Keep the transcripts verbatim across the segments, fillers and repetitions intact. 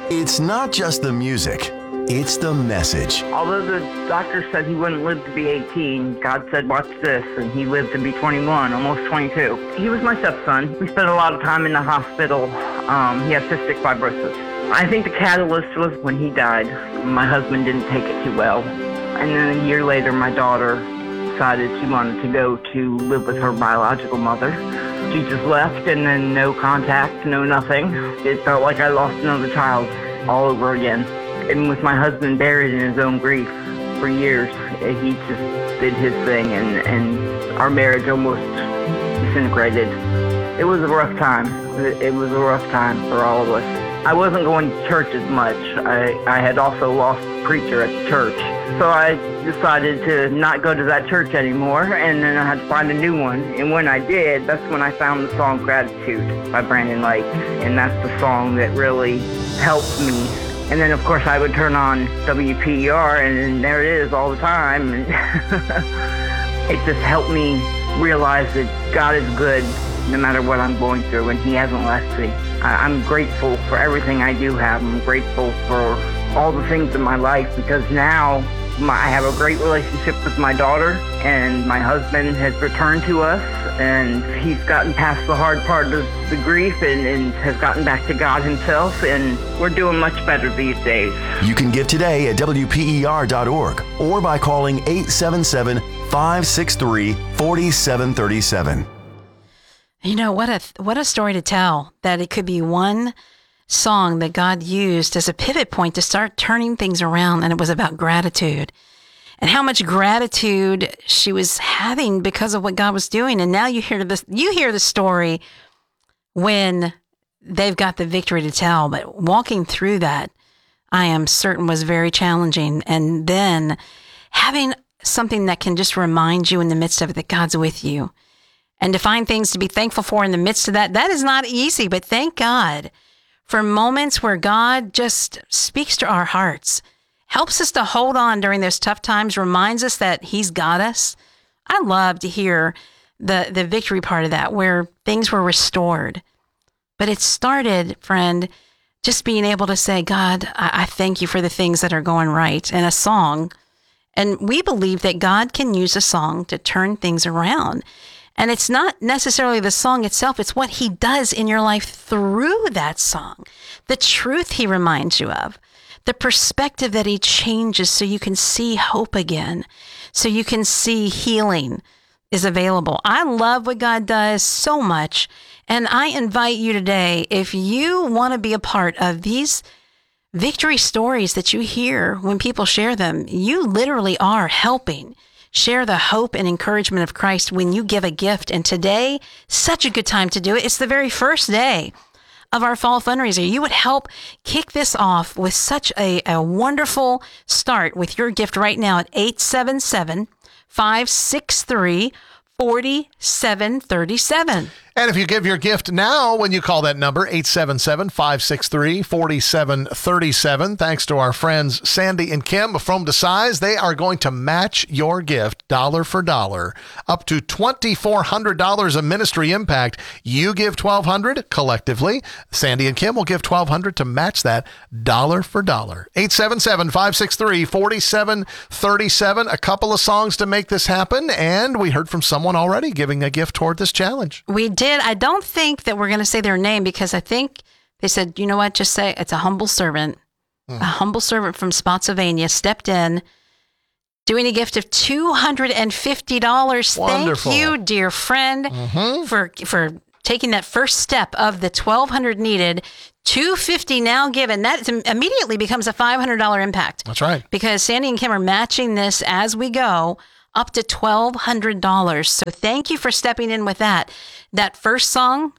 It's not just the music, it's the message. Although the doctor said he wouldn't live to be eighteen, God said, watch this, and he lived to be twenty-one, almost twenty-two. He was my stepson. We spent a lot of time in the hospital. Um, he had cystic fibrosis. I think the catalyst was when he died. My husband didn't take it too well. And then a year later, my daughter decided she wanted to go to live with her biological mother. She just left, and then no contact, no nothing. It felt like I lost another child all over again. And with my husband buried in his own grief for years, he just did his thing, and, and our marriage almost disintegrated. It was a rough time. It was a rough time for all of us. I wasn't going to church as much. I, I had also lost a preacher at the church. So I decided to not go to that church anymore, and then I had to find a new one. And when I did, that's when I found the song Gratitude by Brandon Lake. And that's the song that really helped me. And then, of course, I would turn on W P E R, and there it is all the time. And it just helped me realize that God is good no matter what I'm going through, and he hasn't left me. I- I'm grateful for everything I do have. I'm grateful for all the things in my life, because now my, I have a great relationship with my daughter, and my husband has returned to us, and he's gotten past the hard part of the grief and, and has gotten back to God himself, and we're doing much better these days. You can give today at W P E R dot org or by calling eight seven seven, five six three, four seven three seven. You know, what a what a story to tell, that it could be one song that God used as a pivot point to start turning things around, and it was about gratitude and how much gratitude she was having because of what God was doing. And now you hear this, you hear the story when they've got the victory to tell, but walking through that, I am certain, was very challenging. And then having something that can just remind you in the midst of it that God's with you. And to find things to be thankful for in the midst of that, that is not easy, but thank God for moments where God just speaks to our hearts, helps us to hold on during those tough times, reminds us that he's got us. I love to hear the, the victory part of that, where things were restored. But it started, friend, just being able to say, God, I, I thank you for the things that are going right, in a song. And we believe that God can use a song to turn things around. And it's not necessarily the song itself, it's what he does in your life through that song. The truth he reminds you of, the perspective that he changes so you can see hope again, so you can see healing is available. I love what God does so much. And I invite you today, if you want to be a part of these victory stories that you hear when people share them, you literally are helping share the hope and encouragement of Christ when you give a gift. And today, such a good time to do it. It's the very first day of our fall fundraiser. You would help kick this off with such a, a wonderful start with your gift right now at eight seven seven, five six three, four seven three seven. And if you give your gift now, when you call that number, eight seven seven, five six three, four seven three seven, thanks to our friends Sandy and Kim from DeSize, they are going to match your gift dollar for dollar, up to two thousand four hundred dollars of ministry impact. You give twelve hundred dollars collectively. Sandy and Kim will give twelve hundred dollars to match that dollar for dollar. eight seven seven, five six three, four seven three seven. A couple of songs to make this happen, and we heard from someone already giving a gift toward this challenge. We did. I don't think that we're going to say their name, because I think they said, you know what, just say it's a humble servant. Mm. A humble servant from Spotsylvania stepped in, doing a gift of two hundred fifty dollars. Wonderful. Thank you, dear friend, mm-hmm. for for taking that first step of the twelve hundred dollars needed. two hundred fifty dollars now given. That immediately becomes a five hundred dollars impact. That's right. Because Sandy and Kim are matching this as we go up to twelve hundred dollars. So thank you for stepping in with that. That first song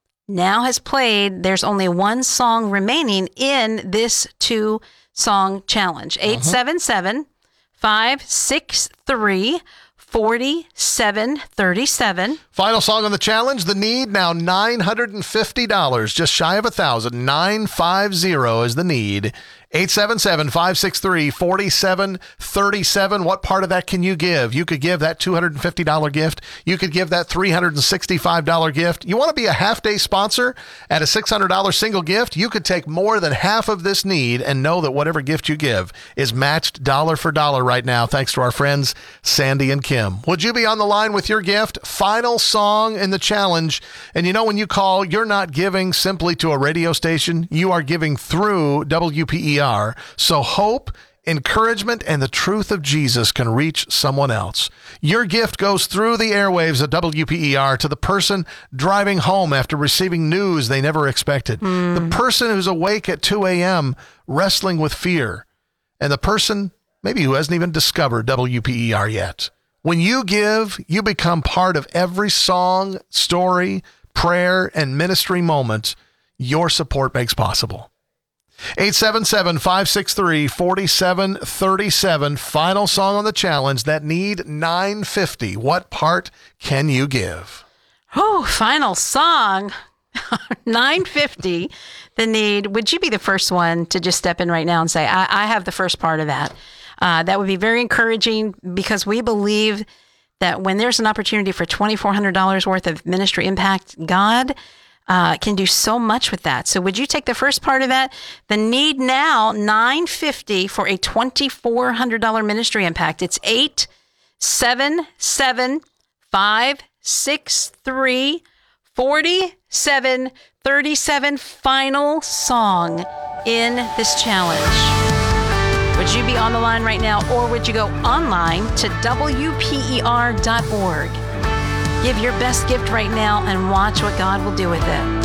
now has played. There's only one song remaining in this two-song challenge. eight seven seven, five six three, four seven three seven. Final song on the challenge. The need now nine hundred fifty dollars, just shy of a thousand. nine fifty is the need. eight seven seven, five six three, four seven three seven. What part of that can you give? You could give that two hundred fifty dollars gift. You could give that three hundred sixty-five dollars gift. You want to be a half-day sponsor at a six hundred dollars single gift? You could take more than half of this need and know that whatever gift you give is matched dollar for dollar right now, thanks to our friends Sandy and Kim. Would you be on the line with your gift? Final song in the challenge. And you know, when you call, you're not giving simply to a radio station. You are giving through W P E R. So hope, encouragement, and the truth of Jesus can reach someone else. Your gift goes through the airwaves of W P E R to the person driving home after receiving news they never expected. Mm. The person who's awake at two a.m. wrestling with fear. And the person maybe who hasn't even discovered W P E R yet. When you give, you become part of every song, story, prayer, and ministry moment your support makes possible. eight seven seven, five six three, four seven three seven. Final song on the challenge. That need nine fifty. What part can you give? Oh, final song. nine fifty. The need. Would you be the first one to just step in right now and say, I, I have the first part of that? Uh, that would be very encouraging, because we believe that when there's an opportunity for twenty-four hundred dollars worth of ministry impact, God uh, can do so much with that. So would you take the first part of that? The need now, nine fifty for a twenty-four hundred dollars ministry impact. It's eight seven seven, five six three, four seven three seven. Final song in this challenge. Would you be on the line right now, or would you go online to W P E R dot org? Give your best gift right now and watch what God will do with it.